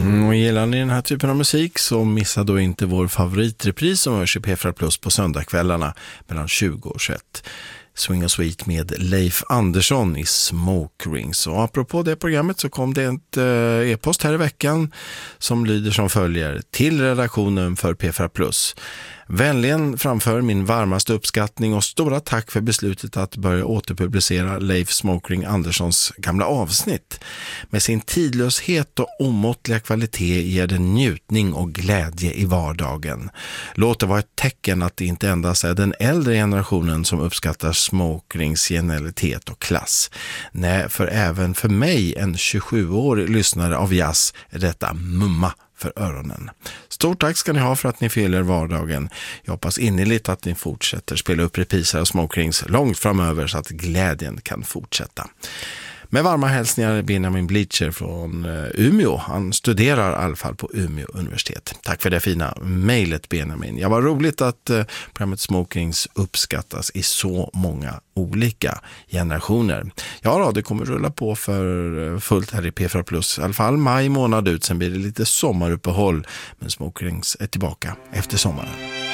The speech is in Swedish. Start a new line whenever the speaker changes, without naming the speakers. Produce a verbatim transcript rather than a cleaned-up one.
Mm, och gillar ni den här typen av musik så missa då inte vår favoritrepris som hörs i P fyra Plus på söndagskvällarna mellan tjugo och tjugoett. Swing och Sweet med Leif Andersson i Smoke Rings. Och apropå det programmet så kom det ett eh, e-post här i veckan som lyder som följer: till redaktionen för P fyra Plus. Vänligen framför min varmaste uppskattning och stora tack för beslutet att börja återpublicera Leif Smokering Anderssons gamla avsnitt. Med sin tidlöshet och omåttliga kvalitet ger den njutning och glädje i vardagen. Låt det vara ett tecken att det inte endast är den äldre generationen som uppskattar Smokerings genialitet och klass. Nej, för även för mig, en tjugosjuårig lyssnare av jazz, är detta mumma för öronen. Stort tack ska ni ha för att ni fyller vardagen. Jag hoppas innerligt att ni fortsätter spela upp repriser av Smokerings långt framöver så att glädjen kan fortsätta. Med varma hälsningar Benjamin Bleacher från Umeå. Han studerar i alla fall på Umeå universitet. Tack för det fina mejlet, Benjamin. Ja, var roligt att eh, programmet Smokerings uppskattas i så många olika generationer. Ja, det kommer rulla på för fullt här i P fyra Plus. I alla fall maj månad ut, sen blir det lite sommaruppehåll. Men Smokerings är tillbaka efter sommaren.